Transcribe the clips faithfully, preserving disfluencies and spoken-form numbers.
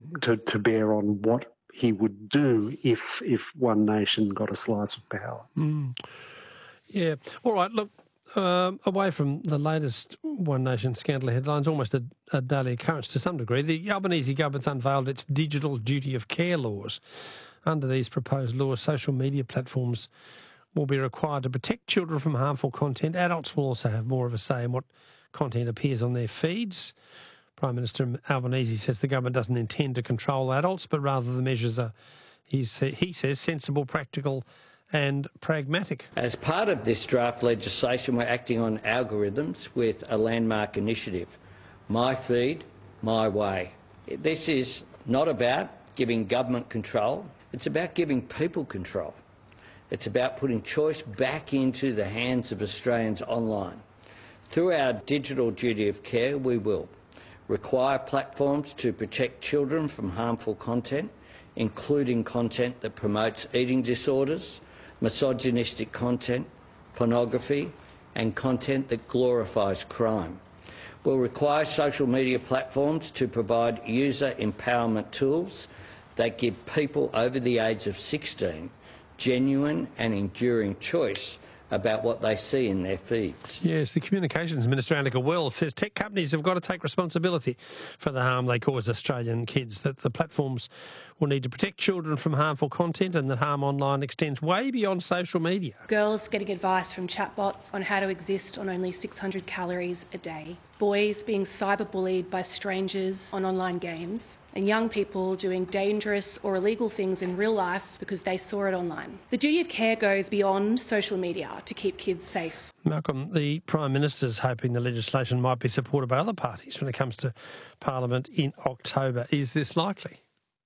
to, to bear on what he would do if if One Nation got a slice of power. Mm. Yeah. All right, look, um, away from the latest One Nation scandal headlines, almost a, a daily occurrence to some degree, the Albanese government's unveiled its digital duty of care laws. Under these proposed laws, social media platforms will be required to protect children from harmful content. Adults will also have more of a say in what content appears on their feeds. Prime Minister Albanese says the government doesn't intend to control adults, but rather the measures are, he says, sensible, practical and pragmatic. As part of this draft legislation, we're acting on algorithms with a landmark initiative, My Feed, My Way. This is not about giving government control, it's about giving people control. It's about putting choice back into the hands of Australians online. Through our digital duty of care, we will require platforms to protect children from harmful content, including content that promotes eating disorders, misogynistic content, pornography and content that glorifies crime. We'll require social media platforms to provide user empowerment tools that give people over the age of sixteen genuine and enduring choice about what they see in their feeds. Yes, the Communications Minister, Annika Wells, says tech companies have got to take responsibility for the harm they cause Australian kids, that the platforms will need to protect children from harmful content and that harm online extends way beyond social media. Girls getting advice from chatbots on how to exist on only six hundred calories a day. Boys being cyberbullied by strangers on online games, and young people doing dangerous or illegal things in real life because they saw it online. The duty of care goes beyond social media to keep kids safe. Malcolm, the Prime Minister's hoping the legislation might be supported by other parties when it comes to Parliament in October. Is this likely?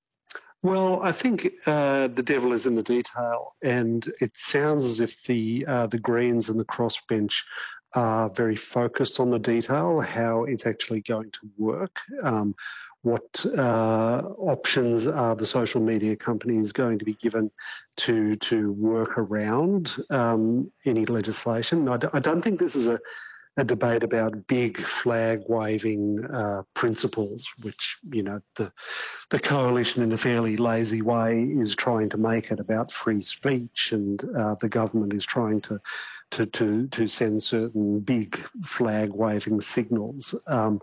Well, I think uh, the devil is in the detail, and it sounds as if the uh, the Greens and the crossbench are very focused on the detail, how it's actually going to work. Um, what uh, options are the social media companies going to be given to to work around um, any legislation? I, d- I don't think this is a a debate about big flag-waving uh, principles, which, you know, the the coalition in a fairly lazy way is trying to make it about free speech, and uh, the government is trying to to to, to send certain big flag-waving signals. Um,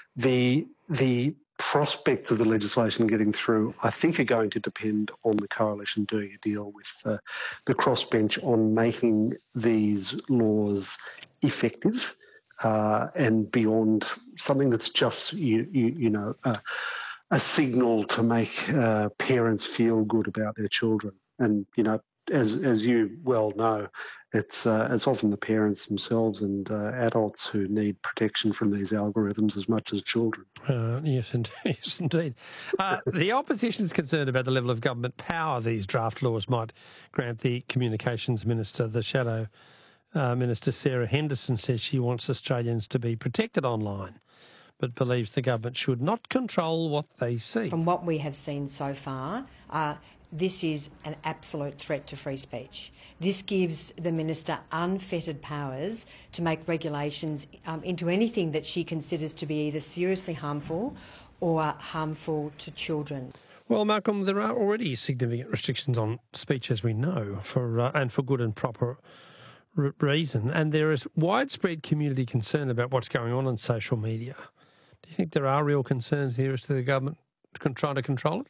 the the prospects of the legislation getting through, I think, are going to depend on the coalition doing a deal with uh, the crossbench on making these laws effective uh, and beyond something that's just, you, you, you know, uh, a signal to make uh, parents feel good about their children. And, you know, as as you well know, it's uh, it's often the parents themselves and uh, adults who need protection from these algorithms as much as children. Uh, yes, indeed. Yes, indeed. Uh, the opposition is concerned about the level of government power these draft laws might grant the Communications Minister. The Shadow uh, Minister, Sarah Henderson, says she wants Australians to be protected online, but believes the government should not control what they see. From what we have seen so far, uh, this is an absolute threat to free speech. This gives the Minister unfettered powers to make regulations um, into anything that she considers to be either seriously harmful or harmful to children. Well, Malcolm, there are already significant restrictions on speech, as we know, for uh, and for good and proper r- reason, and there is widespread community concern about what's going on on social media. Do you think there are real concerns here as to the government trying to control it?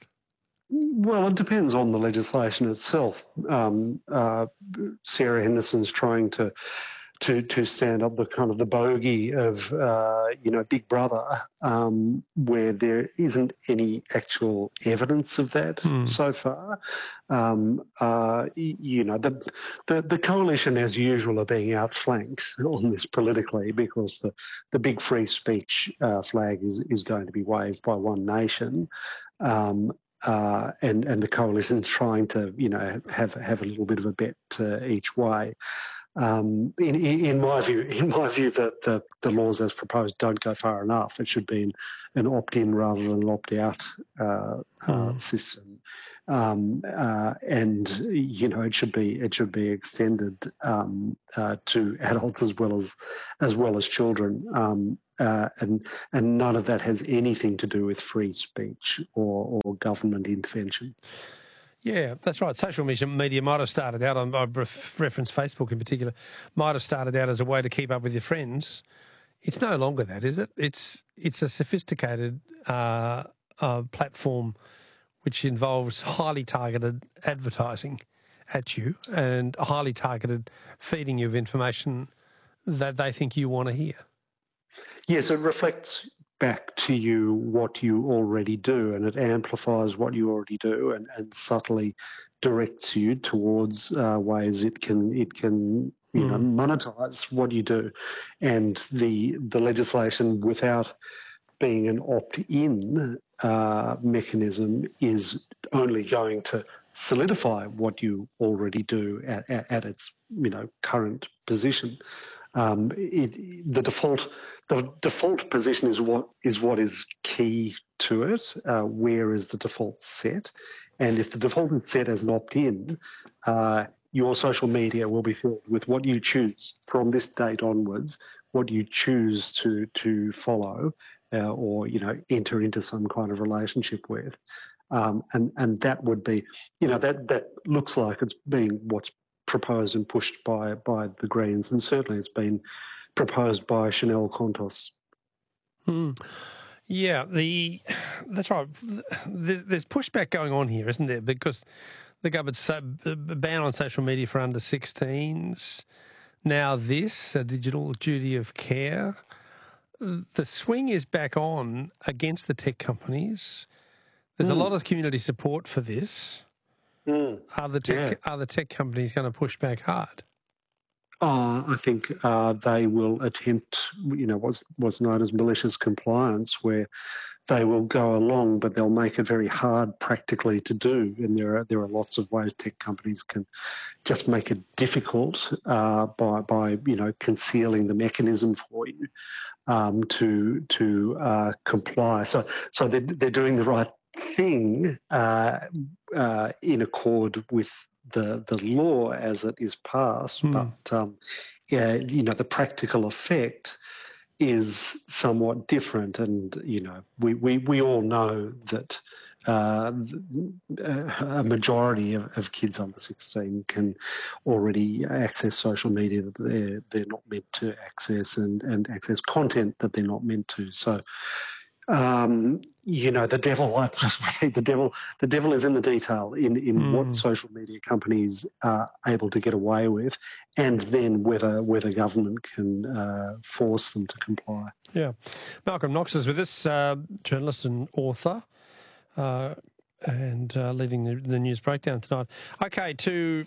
Well, it depends on the legislation itself. Um, uh, Sarah Henderson's trying to to to stand up the kind of the bogey of uh, you know Big Brother, um, where there isn't any actual evidence of that mm. so far. Um, uh, you know the, the the coalition, as usual, are being outflanked on this politically because the the big free speech uh, flag is is going to be waved by One Nation. Um, Uh, and, and the coalition's trying to, you know, have have a little bit of a bet uh, each way. Um, in, in my view, in my view, that the, the laws as proposed don't go far enough. It should be an, an opt-in rather than an opt-out uh, uh, mm. system, um, uh, and you know, it should be it should be extended um, uh, to adults as well as as well as children. Um, uh, and and none of that has anything to do with free speech or, or government intervention. Yeah, that's right. Social media might have started out, I reference Facebook in particular, might have started out as a way to keep up with your friends. It's no longer that, is it? It's it's a sophisticated uh, uh, platform which involves highly targeted advertising at you and highly targeted feeding you of information that they think you want to hear. Yes, it reflects back to you what you already do, and it amplifies what you already do, and, and subtly directs you towards uh, ways it can it can you mm. know monetize what you do. And the the legislation, without being an opt-in uh, mechanism, is only going to solidify what you already do at, at, at its you know current position. Um, it, the default the default position is what is what is key to it. Uh, where is the default set? And if the default is set as an opt-in, uh, your social media will be filled with what you choose from this date onwards, what you choose to to follow uh, or you know enter into some kind of relationship with, um, and and that would be you know that that looks like it's being what's proposed and pushed by by the Greens, and certainly it's been proposed by Chanel Contos. Hmm. Yeah, the that's right. There's, there's pushback going on here, isn't there? Because the government's so, ban on social media for under sixteens. Now this, a digital duty of care. The swing is back on against the tech companies. There's mm. a lot of community support for this. Mm. Are the tech yeah. are the tech companies going to push back hard? Oh, I think uh, they will attempt, you know, what's what's known as malicious compliance, where they will go along, but they'll make it very hard practically to do. And there are there are lots of ways tech companies can just make it difficult uh, by by you know concealing the mechanism for you um, to to uh, comply. So so they're they're doing the right thing uh, uh, in accord with the the law as it is passed, mm. but um, yeah, you know, the practical effect is somewhat different, and you know, we we, we all know that uh, a majority of, of kids under sixteen can already access social media that they're they're not meant to access, and and access content that they're not meant to. So. Um, you know, the devil, I just repeat, the devil, the devil is in the detail in, in mm. what social media companies are able to get away with, and then whether whether government can uh, force them to comply. Yeah. Malcolm Knox is with us, uh, journalist and author, uh, and uh, leading the, the news breakdown tonight. Okay, to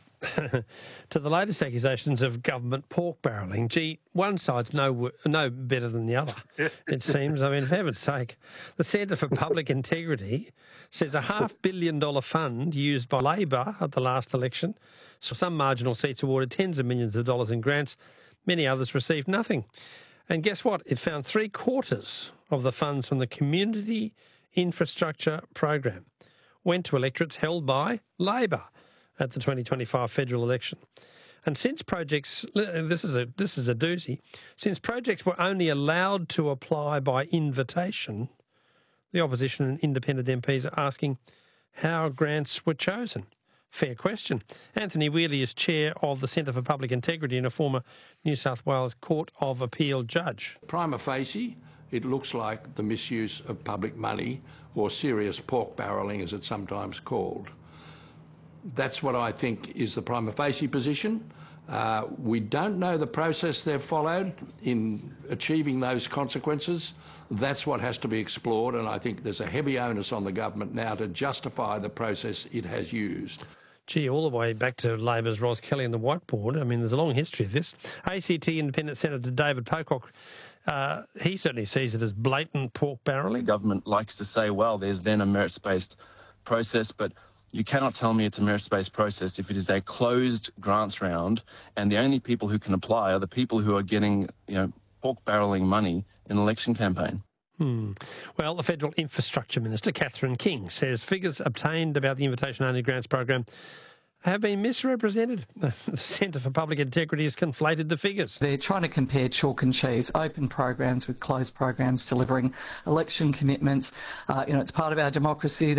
to the latest accusations of government pork barrelling. Gee, one side's no no better than the other, it seems. I mean, for heaven's sake. The Centre for Public Integrity says a half billion dollar fund used by Labor at the last election saw some marginal seats awarded tens of millions of dollars in grants. Many others received nothing. And guess what? It found three quarters of the funds from the Community Infrastructure Program went to electorates held by Labor at the twenty twenty-five federal election. And since projects, this is a this is a doozy, since projects were only allowed to apply by invitation, the opposition and independent M Ps are asking how grants were chosen. Fair question. Anthony Wheatley is chair of the Centre for Public Integrity and a former New South Wales Court of Appeal judge. Prima facie, it looks like the misuse of public money, or serious pork barrelling as it's sometimes called. That's what I think is the prima facie position. Uh, we don't know the process they've followed in achieving those consequences. That's what has to be explored, and I think there's a heavy onus on the government now to justify the process it has used. Gee, all the way back to Labor's Ros Kelly and the whiteboard. I mean, there's a long history of this. A C T Independent Senator David Pocock, Uh, he certainly sees it as blatant pork barrelling. The government likes to say, well, there's then a merits-based process, but you cannot tell me it's a merits-based process if it is a closed grants round and the only people who can apply are the people who are getting, you know, pork barrelling money in an election campaign. Hmm. Well, the Federal Infrastructure Minister, Catherine King, says figures obtained about the invitation-only grants program have been misrepresented. The Centre for Public Integrity has conflated the figures. They're trying to compare chalk and cheese, open programs with closed programs delivering election commitments. Uh, you know, it's part of our democracy